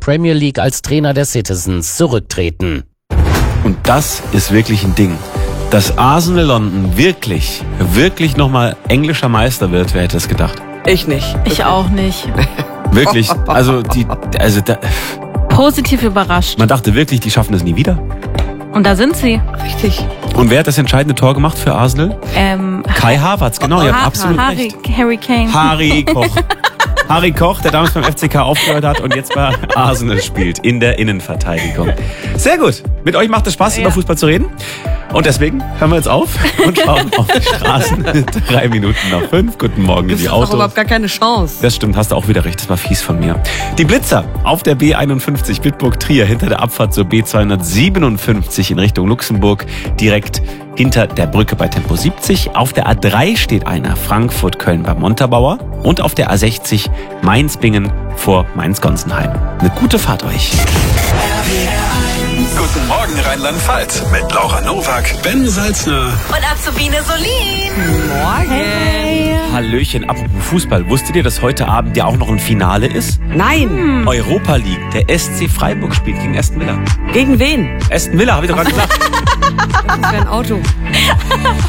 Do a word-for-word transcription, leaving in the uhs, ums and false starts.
Premier League als Trainer der Citizens zurücktreten. Und das ist wirklich ein Ding. Dass Arsenal London wirklich, wirklich nochmal englischer Meister wird, wer hätte es gedacht? Ich nicht. Ich auch nicht. Wirklich, also die, also da, Positiv überrascht. man dachte wirklich, die schaffen es nie wieder. Und da sind sie. Richtig. Und wer hat das entscheidende Tor gemacht für Arsenal? Ähm, Kai Havertz, genau, ihr habt Ha- absolut Harry, recht. Harry Kane. Harry Koch. Harry Koch, der damals beim F C K aufgehört hat und jetzt bei Arsenal spielt, in der Innenverteidigung. Sehr gut. Mit euch macht es Spaß, Ja. über Fußball zu reden. Und deswegen hören wir jetzt auf und schauen auf die Straßen. Drei Minuten nach fünf. Guten Morgen in Du die hast doch Autos. überhaupt gar keine Chance. Das stimmt, hast du auch wieder recht. Das war fies von mir. Die Blitzer auf der B einundfünfzig Bitburg-Trier hinter der Abfahrt zur B zweihundertsiebenundfünfzig in Richtung Luxemburg. Direkt hinter der Brücke bei Tempo siebzig. Auf der A drei steht einer, Frankfurt-Köln bei Montabaur. Und auf der A sechzig Mainz-Bingen vor Mainz-Gonsenheim. Eine gute Fahrt euch. Guten Morgen Rheinland-Pfalz mit Laura Nowak, Ben Salzner. Und Azubine Solin. Morgen. Hallöchen, apropos Fußball. Wusstet ihr, dass heute Abend ja auch noch ein Finale ist? Nein. Europa League. Der S C Freiburg spielt gegen Aston Villa. Gegen wen? Aston Villa, habe ich doch gerade gesagt. Das ist für ein Auto.